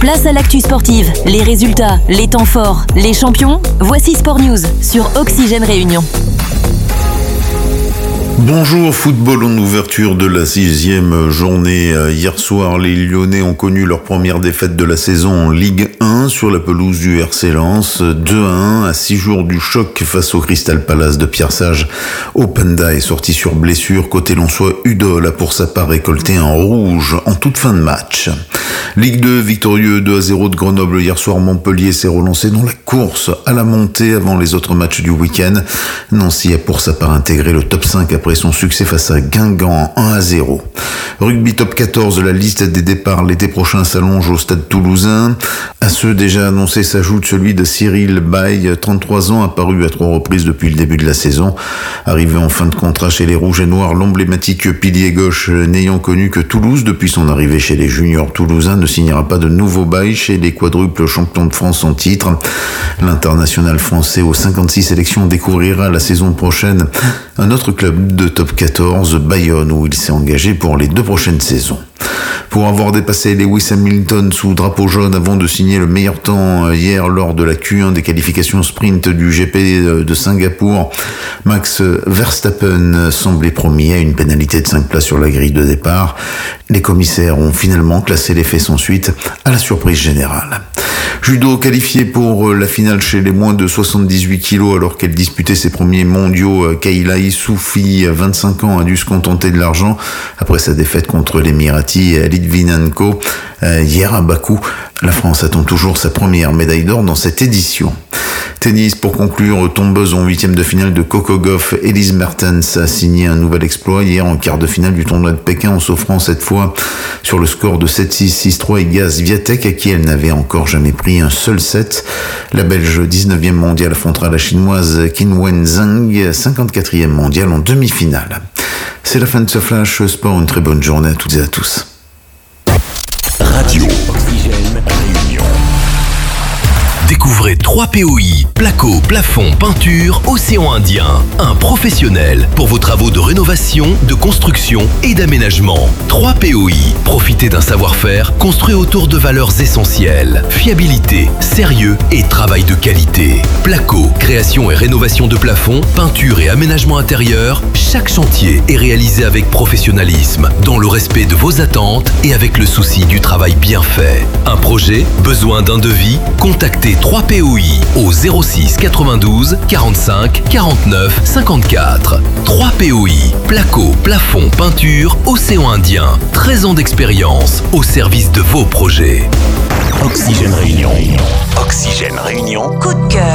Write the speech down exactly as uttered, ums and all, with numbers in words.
Place à l'actu sportive, les résultats, les temps forts, les champions. Voici Sport News sur Oxygène Réunion. Bonjour, football en ouverture de la sixième journée. Hier soir, les Lyonnais ont connu leur première défaite de la saison en Ligue un sur la pelouse du R C Lens. deux à un à six jours du choc face au Crystal Palace de Pierre Sage. Openda est sorti sur blessure. Côté Lensois, Udol a pour sa part récolté un rouge en toute fin de match. Ligue deux, victorieux deux à zéro de Grenoble hier soir. Montpellier s'est relancé dans la course à la montée avant les autres matchs du week-end. Nancy a pour sa part intégré le top cinq après son succès face à Guingamp un à zéro. Rugby top quatorze, la liste des départs l'été prochain s'allonge au stade toulousain. À ceux déjà annoncés s'ajoute celui de Cyril Baye, trente-trois ans, apparu à trois reprises depuis le début de la saison. Arrivé en fin de contrat chez les Rouges et Noirs, l'emblématique pilier gauche n'ayant connu que Toulouse depuis son arrivée chez les juniors toulousains ne signera pas de nouveau bail chez les quadruples champions de France en titre. L'international français aux cinquante-six sélections découvrira la saison prochaine un autre club de top quatorze, Bayonne, où il s'est engagé pour les deux prochaines saisons. Pour avoir dépassé Lewis Hamilton sous drapeau jaune avant de signer le meilleur temps hier lors de la Q un des qualifications sprint du G P de Singapour, Max Verstappen semblait promis à une pénalité de cinq places sur la grille de départ. Les commissaires ont finalement classé les faits sans suite à la surprise générale. Judo qualifié pour la finale chez les moins de soixante-dix-huit kilos alors qu'elle disputait ses premiers mondiaux. Kayla Issoufi, vingt-cinq ans, a dû se contenter de l'argent après sa défaite contre l'Emirati Litvinenko hier à Bakou. La France attend toujours sa première médaille d'or dans cette édition. Tennis, pour conclure, tombeuse en huitième de finale de Coco Gauff, Elise Mertens a signé un nouvel exploit hier en quart de finale du tournoi de Pékin en s'offrant cette fois sur le score de sept six, six trois Iga Swiatek à qui elle n'avait encore jamais pris un seul set. La Belge dix-neuvième mondiale affrontera la chinoise Qinwen Zhang, cinquante-quatrième mondiale en demi-finale. C'est la fin de ce Flash Sport, une très bonne journée à toutes et à tous. Radio Oxygène Réunion. Découvrez trois P O I, placo, plafond, peinture, Océan Indien. Un professionnel pour vos travaux de rénovation, de construction et d'aménagement. trois P O I, profitez d'un savoir-faire construit autour de valeurs essentielles. Fiabilité, sérieux et travail de qualité. Placo, création et rénovation de plafond, peinture et aménagement intérieur. Chaque chantier est réalisé avec professionnalisme, dans le respect de vos attentes et avec le souci du travail bien fait. Un projet, besoin d'un devis, contactez trois P O I au zéro six quatre-vingt-douze quarante-cinq quarante-neuf cinquante-quatre. trois P O I, placo, plafond, peinture, Océan Indien. treize ans d'expérience au service de vos projets. Oxygène Réunion. Oxygène Réunion. Coup de cœur.